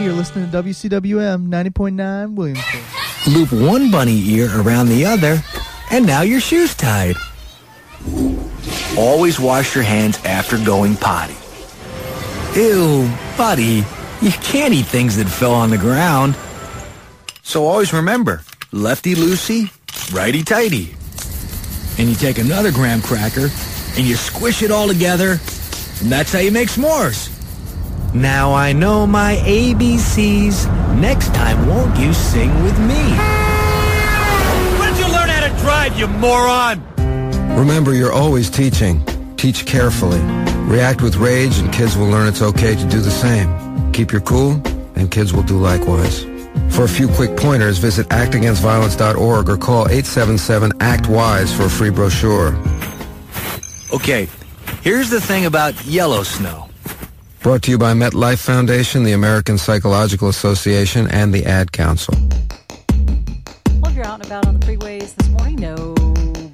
You're listening to WCWM 90.9 Williamsport. Loop one bunny ear around the other, and now your shoe's tied. Always wash your hands after going potty. Ew, buddy, you can't eat things that fell on the ground. So always remember, lefty-loosey, righty-tighty. And you take another graham cracker, and you squish it all together, and that's how you make s'mores. Now I know my ABCs. Next time, won't you sing with me? When did you learn how to drive, you moron? Remember, you're always teaching. Teach carefully. React with rage, and kids will learn it's okay to do the same. Keep your cool, and kids will do likewise. For a few quick pointers, visit actagainstviolence.org or call 877-ACT-WISE for a free brochure. Okay, here's the thing about yellow snow. Brought to you by MetLife Foundation, the American Psychological Association, and the Ad Council. Well, if you're out and about on the freeways this morning, no